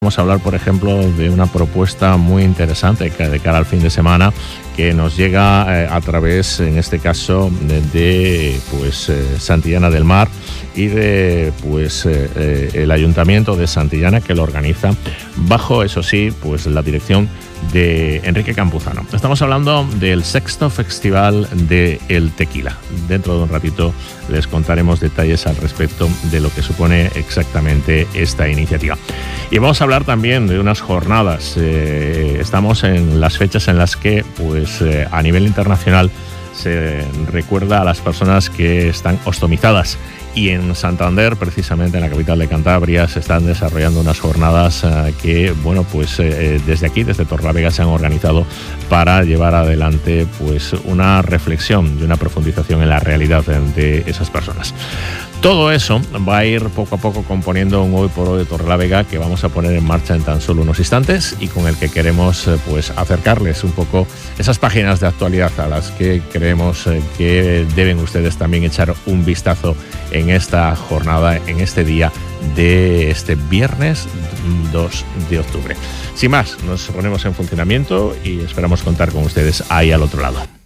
Vamos a hablar, por ejemplo, de una propuesta muy interesante de cara al fin de semana que nos llega a través, en este caso, de Santillana del Mar y de el Ayuntamiento de Santillana, que lo organiza bajo, eso sí, la dirección de Enrique Campuzano. Estamos hablando del 6º Festival del Tequila. Dentro de un ratito les contaremos detalles al respecto de lo que supone exactamente esta iniciativa. Y vamos a hablar también de unas jornadas. Estamos en las fechas en las que, a nivel internacional, se recuerda a las personas que están ostomizadas. Y en Santander, precisamente en la capital de Cantabria, se están desarrollando unas jornadas que, desde aquí, desde Torrelavega, se han organizado para llevar adelante una reflexión y una profundización en la realidad de esas personas. Todo eso va a ir poco a poco componiendo un Hoy por Hoy de Torrelavega que vamos a poner en marcha en tan solo unos instantes y con el que queremos acercarles un poco esas páginas de actualidad a las que creemos que deben ustedes también echar un vistazo en esta jornada, en este día de este viernes 2 de octubre. Sin más, nos ponemos en funcionamiento y esperamos contar con ustedes ahí al otro lado.